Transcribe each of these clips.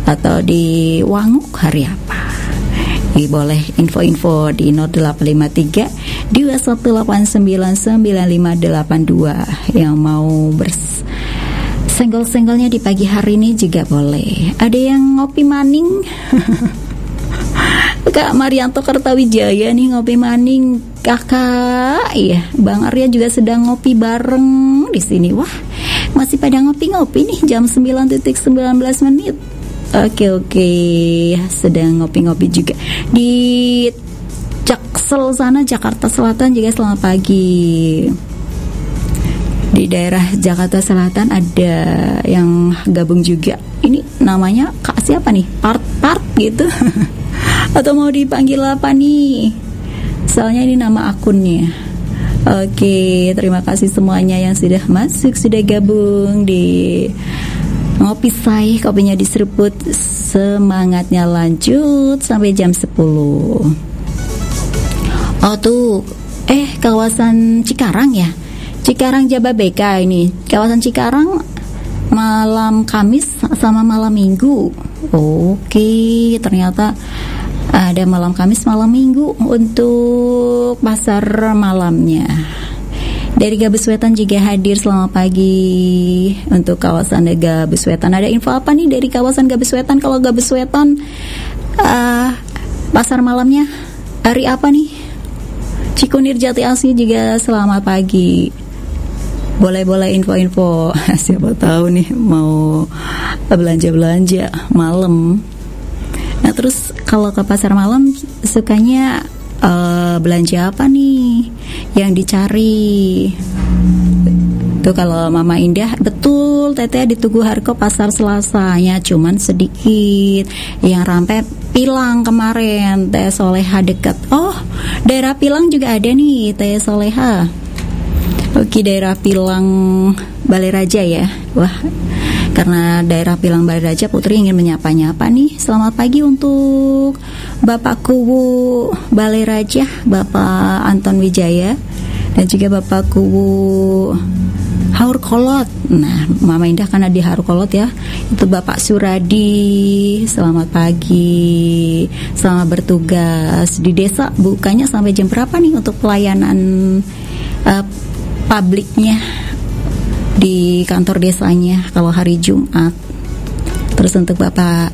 atau di Wanguk hari apa? Boleh info-info di 0853 21899582 yang mau senggol-senggolnya di pagi hari ini juga boleh. Ada yang ngopi maning? Kak Marianto Kertawijaya nih ngopi maning. Kakak, iya, Bang Arya juga sedang ngopi bareng di sini. Wah, masih pada ngopi-ngopi nih jam 9:19. Oke, sedang ngopi-ngopi juga di Jaksel sana, Jakarta Selatan juga. Selamat pagi. Di daerah Jakarta Selatan ada yang gabung juga. Ini namanya Kak siapa nih? Part gitu. Atau mau dipanggil apa nih? Soalnya ini nama akunnya. Oke, terima kasih semuanya yang sudah masuk, sudah gabung di Ngopi Say, kopinya diseruput, semangatnya lanjut sampai jam 10. Oh tuh, kawasan Cikarang ya? Cikarang Jababeka ini. Kawasan Cikarang malam Kamis sama malam Minggu. Oke, ternyata ada malam Kamis, malam Minggu untuk pasar malamnya. Dari Gabus Wetan juga hadir. Selamat pagi untuk kawasan Gabus Wetan. Ada info apa nih dari kawasan Gabus Wetan? Kalau Gabus Wetan pasar malamnya hari apa nih? Cikunir Jati Asih juga selamat pagi. Boleh info-info. Siapa tahu nih mau belanja-belanja malam. Nah, terus kalau ke pasar malam sukanya belanja apa nih yang dicari? Tuh kalau Mama Indah, betul, Teteh di Tugu Harko pasar Selasanya cuman sedikit. Yang rampe Pilang kemarin, Teh Soleha dekat. Oh, daerah Pilang juga ada nih Teh Soleha. Oke, daerah Pilang Balai Raja ya. Wah, karena daerah Pilang Balai Raja, Putri ingin menyapa-nyapa nih. Selamat pagi untuk Bapak Kuwu Balai Raja, Bapak Anton Wijaya, dan juga Bapak Kuwu Haurkolot. Nah, Mama Indah karena di Haurkolot ya. Itu Bapak Suradi. Selamat pagi, selamat bertugas di desa. Bukanya sampai jam berapa nih untuk pelayanan publiknya di kantor desanya kalau hari Jumat? Terus untuk Bapak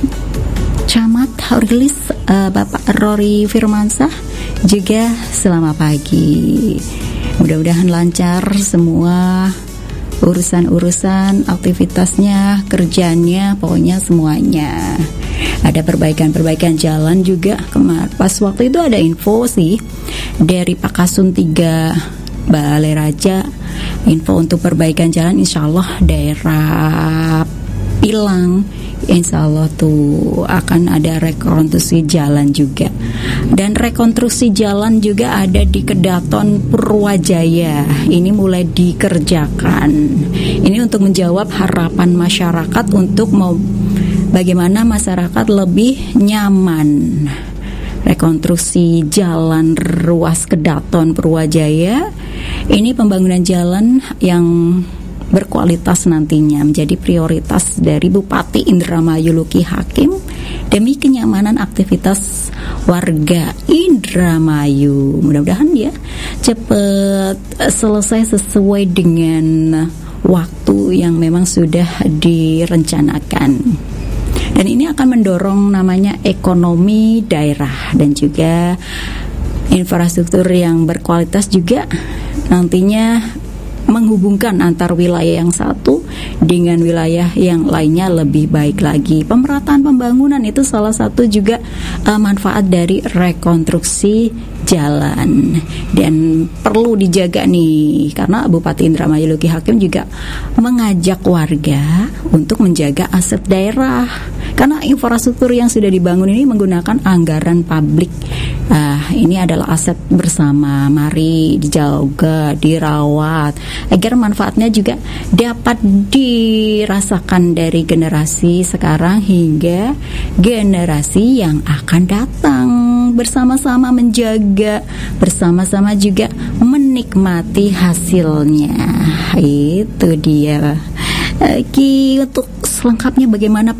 Camat Haurilis, Bapak Rory Firmansah juga selamat pagi. Mudah-mudahan lancar semua urusan-urusan, aktivitasnya, kerjanya, pokoknya semuanya. Ada perbaikan jalan juga. Pas waktu itu ada info sih dari Pak Kasun 3 Balai Raja, info untuk perbaikan jalan. Insya Allah daerah Pilang, insya Allah tuh akan ada rekonstruksi jalan juga. Dan rekonstruksi jalan juga ada di Kedaton Purwajaya. Ini mulai dikerjakan. Ini untuk menjawab harapan masyarakat untuk bagaimana masyarakat lebih nyaman. Rekonstruksi jalan ruas Kedaton Purwajaya. Ini pembangunan jalan yang berkualitas nantinya menjadi prioritas dari Bupati Indramayu Luki Hakim demi kenyamanan aktivitas warga Indramayu. Mudah-mudahan ya cepat selesai sesuai dengan waktu yang memang sudah direncanakan. Dan ini akan mendorong namanya ekonomi daerah dan juga infrastruktur yang berkualitas juga nantinya menghubungkan antar wilayah yang satu dengan wilayah yang lainnya lebih baik lagi. Pemerataan pembangunan itu salah satu juga manfaat dari rekonstruksi jalan, dan perlu dijaga nih karena Bupati Indramayu Luki Hakim juga mengajak warga untuk menjaga aset daerah karena infrastruktur yang sudah dibangun ini menggunakan anggaran publik. Ini adalah aset bersama, mari dijaga, dirawat agar manfaatnya juga dapat dirasakan dari generasi sekarang hingga generasi yang akan datang. Bersama-sama menjaga, bersama-sama juga menikmati hasilnya. Itu dia. Oke, untuk selengkapnya bagaimana